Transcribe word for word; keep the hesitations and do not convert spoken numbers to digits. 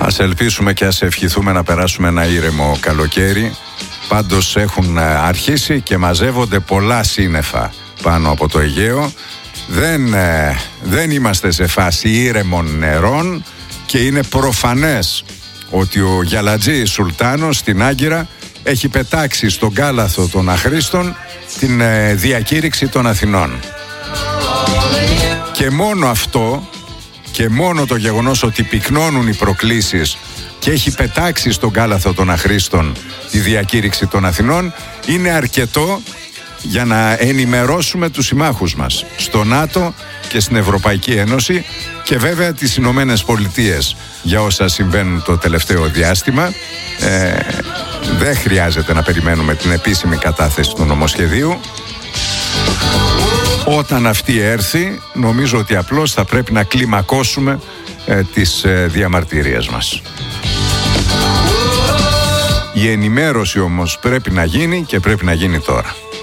Ας ελπίσουμε και ας ευχηθούμε να περάσουμε ένα ήρεμο καλοκαίρι. Πάντως έχουν αρχίσει και μαζεύονται πολλά σύννεφα πάνω από το Αιγαίο. Δεν, δεν είμαστε σε φάση ήρεμων νερών και είναι προφανές ότι ο Γιαλατζής Σουλτάνος στην Άγκυρα έχει πετάξει στον κάλαθο των αχρήστων την διακήρυξη των Αθηνών. Και μόνο αυτό και μόνο το γεγονός ότι πυκνώνουν οι προκλήσεις και έχει πετάξει στον κάλαθο των αχρήστων τη διακήρυξη των Αθηνών είναι αρκετό για να ενημερώσουμε τους συμμάχους μας στο ΝΑΤΟ και στην Ευρωπαϊκή Ένωση και βέβαια τις Ηνωμένες Πολιτείες για όσα συμβαίνουν το τελευταίο διάστημα. Ε, δεν χρειάζεται να περιμένουμε την επίσημη κατάθεση του νομοσχεδίου. Όταν αυτή έρθει, νομίζω ότι απλώς θα πρέπει να κλιμακώσουμε ε, τις ε, διαμαρτυρίες μας. Η ενημέρωση όμως πρέπει να γίνει και πρέπει να γίνει τώρα.